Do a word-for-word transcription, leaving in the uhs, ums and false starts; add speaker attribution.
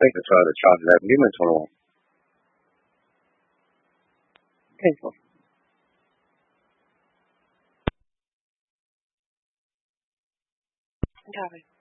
Speaker 1: take the child to child eleven. Die mensen gewoon. Kijk wel.
Speaker 2: David.